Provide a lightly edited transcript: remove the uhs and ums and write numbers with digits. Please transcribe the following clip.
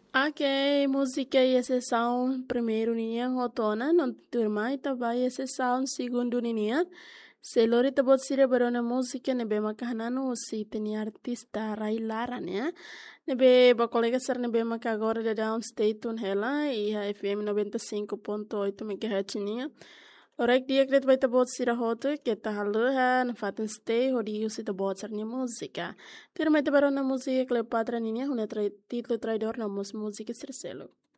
Ok, música e exceção primeiro ninha rotona, não turma e também exceção segundo ninha. Se lori tabot sira barona música nebe makanano si teni artista Railara né? Nebe ba colega ser nebe maka agora de downstate tun hela e a FM 95.8 MHz ninha. Orek dia kret vai tabot sira hoto que tá haluha na faten stay hodi usi tabot ser ni música. Tira mai tabarona música Cleopatra ninha, una título traidor na música Circelo.